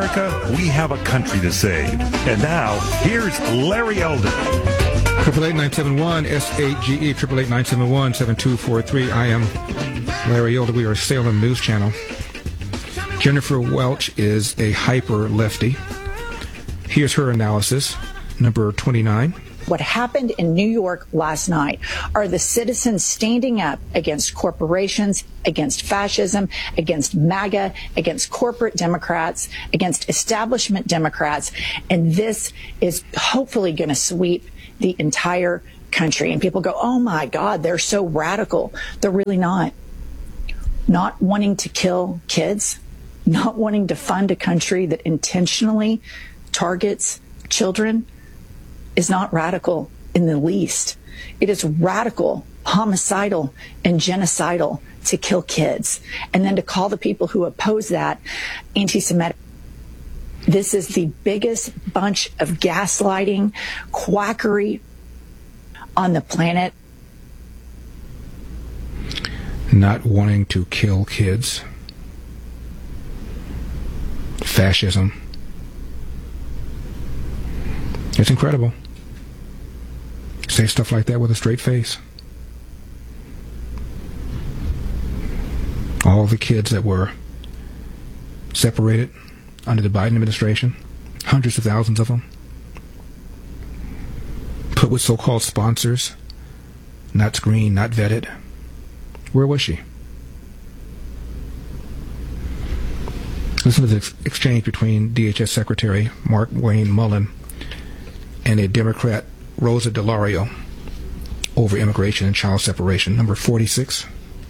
America, we have a country to save. And now, here's Larry Elder. 888-971-SAGE, 888-971-7243. I am Larry Elder. We are Salem News Channel. Jennifer Welch is a hyper-lefty. Here's her analysis, number 29. What happened in New York last night are the citizens standing up against corporations, against fascism, against MAGA, against corporate Democrats, against establishment Democrats. And this is hopefully going to sweep the entire country. And people go, oh, my God, they're so radical. They're really not. Not wanting to kill kids, not wanting to fund a country that intentionally targets children is not radical in the least. It is radical, homicidal, and genocidal to kill kids. And then to call the people who oppose that anti-Semitic. This is the biggest bunch of gaslighting, quackery on the planet. Not wanting to kill kids. Fascism. It's incredible. Say stuff like that with a straight face. All the kids that were separated under the Biden administration, hundreds of thousands of them, put with so-called sponsors, not screened, not vetted. Where was she? Listen to the exchange between DHS Secretary Mark Wayne Mullen and a Democrat, Rosa DeLauro, over immigration and child separation. Number 46.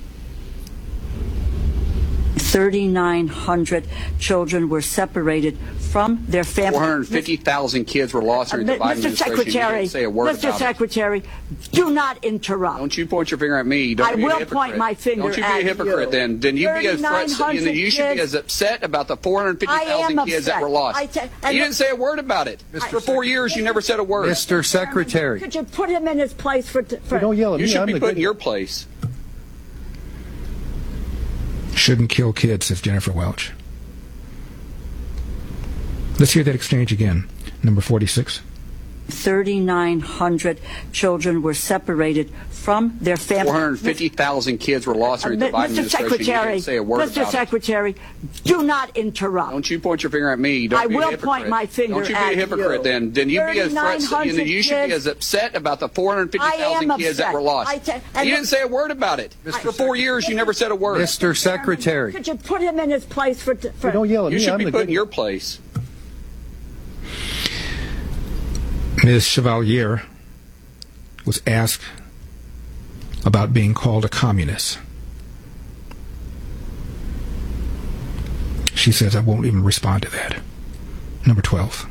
3,900 children were separated from their families. 450,000 kids were lost during the Biden administration. You didn't say a word Mr. Secretary, do not interrupt. Don't you point your finger at me. Don't I be a will hypocrite. point my finger at you. Don't you be a hypocrite then. Then you should be as upset about the 450,000 kids that were lost. You didn't say a word about it. For 4 years, you never said a word. Mr. Secretary. Could you put him in his place for don't yell at me. You should be put in your place. Shouldn't kill kids, says Jennifer Welch. Let's hear that exchange again. Number 46. 3,900 children were separated from their families. 450,000 kids were lost during the Biden administration. You didn't say a word about it. Mr. Secretary, do not interrupt. Don't you point your finger at me. Don't I be a will hypocrite. point my finger at you. Don't you be a hypocrite then. Then you should be as upset about the 450,000 kids that were lost. You didn't say a word about it. For 4 years, you never said a word. Mr. Secretary. Could you put him in his place for don't yell at me. You should be put in your place. Ms. Chevalier was asked about being called a communist. She says, I won't even respond to that. Number 12.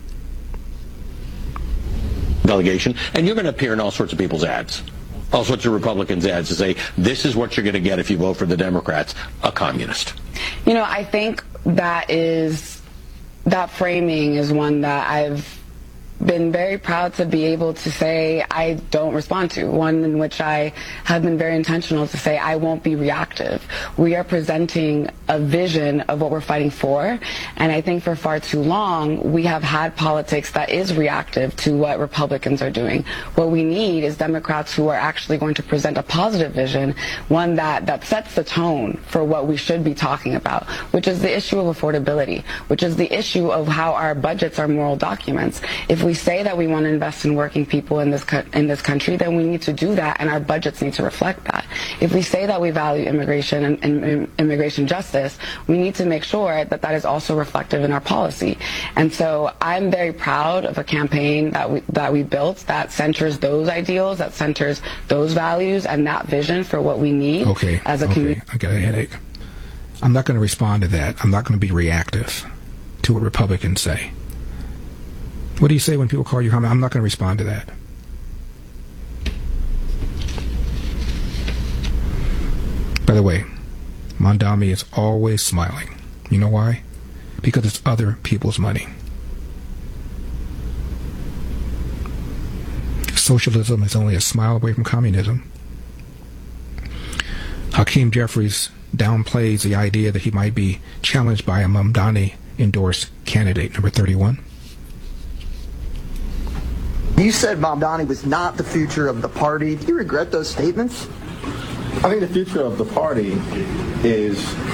Delegation, and you're going to appear in all sorts of people's ads. All sorts of Republicans' ads to say, this is what you're going to get if you vote for the Democrats, a communist. You know, I think that framing is one that I've been very proud to be able to say I don't respond to, one in which I have been very intentional to say I won't be reactive. We are presenting a vision of what we're fighting for, and I think for far too long we have had politics that is reactive to what Republicans are doing. What we need is Democrats who are actually going to present a positive vision, one that sets the tone for what we should be talking about, which is the issue of affordability, which is the issue of how our budgets are moral documents. If we say that we want to invest in working people in this country, then we need to do that, and our budgets need to reflect that. If we say that we value immigration and immigration justice, we need to make sure that that is also reflective in our policy. And so I'm very proud of a campaign that we built that centers those ideals, that centers those values, and that vision for what we need as a community. I got a headache. I'm not going to respond to that. I'm not going to be reactive to what Republicans say. What do you say when people call you communist? I'm not going to respond to that. By the way, Mondami is always smiling. You know why? Because it's other people's money. Socialism is only a smile away from communism. Hakeem Jeffries downplays the idea that he might be challenged by a Mamdani endorsed candidate, number 31. You said Mamdani was not the future of the party. Do you regret those statements? I think the future of the party is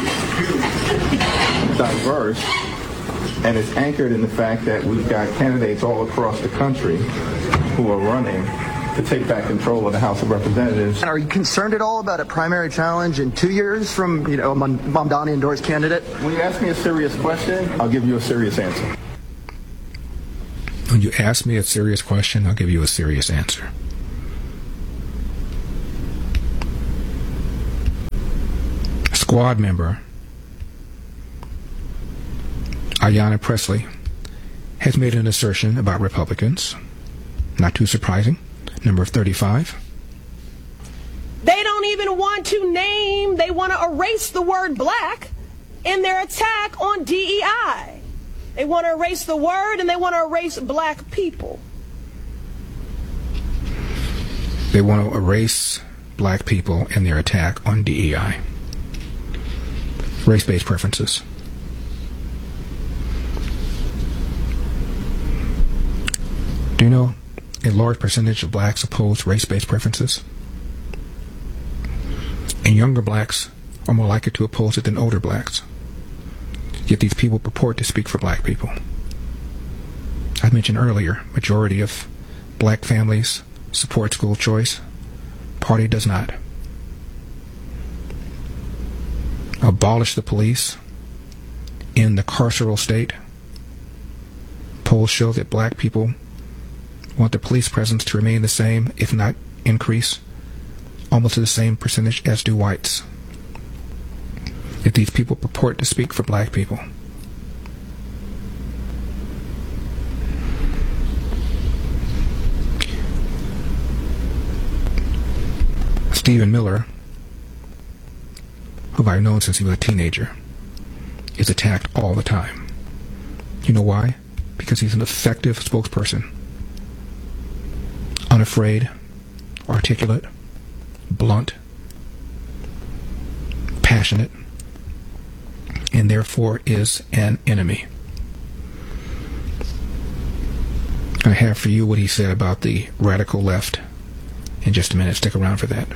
diverse, and it's anchored in the fact that we've got candidates all across the country who are running to take back control of the House of Representatives. And are you concerned at all about a primary challenge in 2 years from, a Mamdani endorsed candidate? When you ask me a serious question, I'll give you a serious answer. When you ask me a serious question, I'll give you a serious answer. Squad member Ayanna Pressley has made an assertion about Republicans. Not too surprising. Number 35. They don't even want to name, they want to erase the word black in their attack on DEI. They want to erase the word and they want to erase black people. They want to erase black people in their attack on DEI. Race-based preferences. Do you know a large percentage of blacks oppose race-based preferences? And younger blacks are more likely to oppose it than older blacks. Yet these people purport to speak for black people. I mentioned earlier, majority of black families support school choice. Party does not. Abolish the police. End the carceral state. Polls show that black people want the police presence to remain the same, if not increase, almost to the same percentage as do whites. If these people purport to speak for black people. Stephen Miller, who I've known since he was a teenager, is attacked all the time. You know why? Because he's an effective spokesperson. Unafraid, articulate, blunt, passionate, and therefore is an enemy. I have for you what he said about the radical left in just a minute. Stick around for that.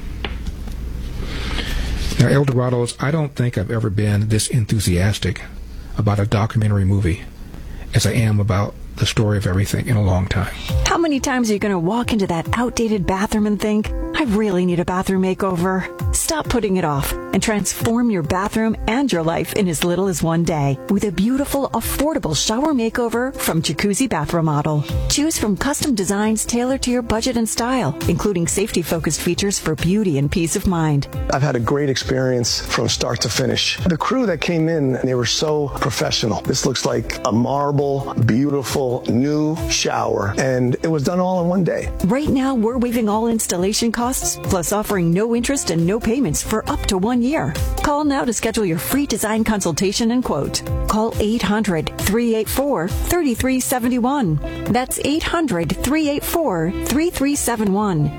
Now, Eldorados, I don't think I've ever been this enthusiastic about a documentary movie as I am about the story of everything in a long time. How many times are you going to walk into that outdated bathroom and think, I really need a bathroom makeover? Stop putting it off and transform your bathroom and your life in as little as one day with a beautiful, affordable shower makeover from Jacuzzi Bath Remodel. Choose from custom designs tailored to your budget and style, including safety-focused features for beauty and peace of mind. I've had a great experience from start to finish. The crew that came in, they were so professional. This looks like a marble, beautiful, new shower, and it was done all in one day. Right now, we're waiving all installation costs, plus offering no interest and no payments for up to 1 year. Call now to schedule your free design consultation and quote. Call 800-384-3371. That's 800-384-3371.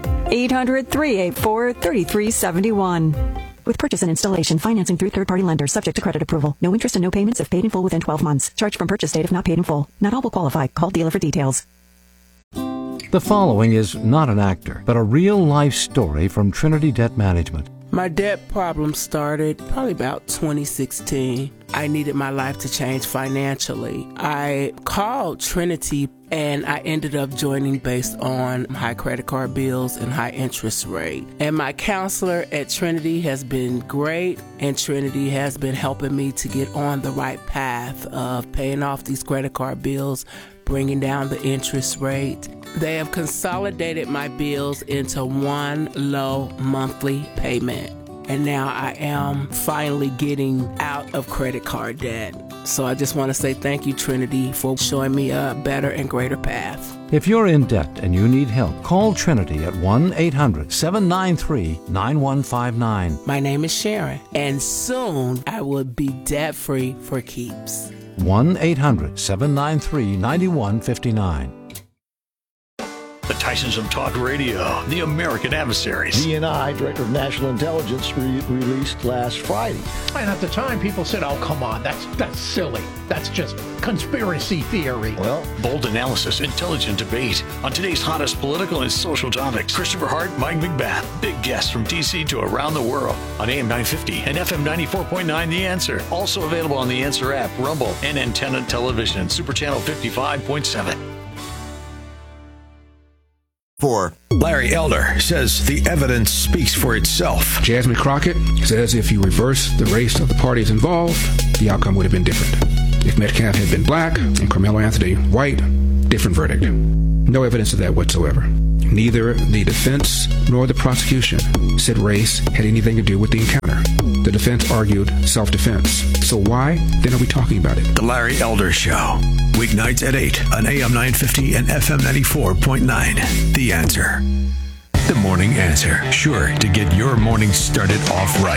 800-384-3371. With purchase and installation, financing through third-party lenders, subject to credit approval. No interest and no payments if paid in full within 12 months. Charge from purchase date if not paid in full. Not all will qualify. Call dealer for details. The following is not an actor, but a real-life story from Trinity Debt Management. My debt problem started probably about 2016. I needed my life to change financially. I called Trinity and I ended up joining based on high credit card bills and high interest rate. And my counselor at Trinity has been great, and Trinity has been helping me to get on the right path of paying off these credit card bills, bringing down the interest rate. They have consolidated my bills into one low monthly payment. And now I am finally getting out of credit card debt. So I just want to say thank you, Trinity, for showing me a better and greater path. If you're in debt and you need help, call Trinity at 1-800-793-9159. My name is Sharon, and soon I will be debt-free for keeps. 1-800-793-9159. The Tyson's Talk Radio, The American Adversaries. DNI, Director of National Intelligence, released last Friday. And at the time, people said, oh, come on, that's silly. That's just conspiracy theory. Well, bold analysis, intelligent debate on today's hottest political and social topics. Christopher Hart, Mike McBath, big guests from D.C. to around the world on AM 950 and FM 94.9 The Answer. Also available on The Answer app, Rumble, and Antenna Television, Super Channel 55.7. Larry Elder says the evidence speaks for itself. Jasmine Crockett says if you reverse the race of the parties involved, the outcome would have been different. If Metcalf had been black and Carmelo Anthony white, different verdict. No evidence of that whatsoever. Neither the defense nor the prosecution said race had anything to do with the encounter. The defense argued self-defense. So why then are we talking about it? The Larry Elder Show. Weeknights at 8 on AM 950 and FM 94.9. The Answer. The Morning Answer. Sure to get your morning started off right.